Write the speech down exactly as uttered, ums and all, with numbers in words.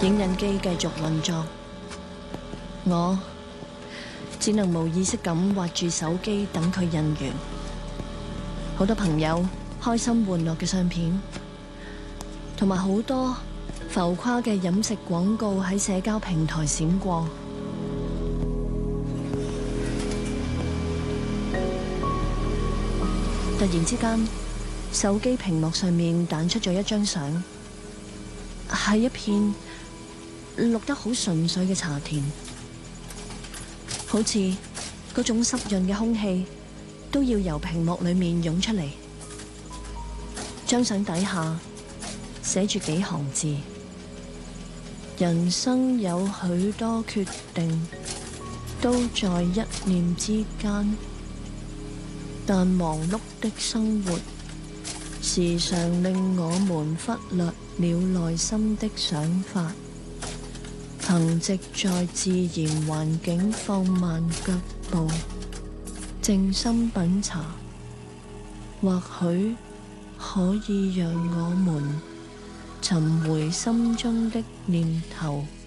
影印機繼續運作，我只能無意識咁畫住手機等佢印完。好多朋友開心玩樂嘅相片，同埋好多浮誇嘅飲食廣告喺社交平台閃過。突然之間，手機屏幕上面彈出咗一張相，係一片綠得好純粹嘅茶田，好似嗰種濕潤嘅空氣都要由屏幕裏面湧出嚟。張相底下寫住幾行字：人生有許多決定，都在一念之間，但忙碌的生活時常令我們忽略了內心的想法。憑藉在自然環境放慢腳步，靜心品茶，或許可以讓我們尋回心中的念頭。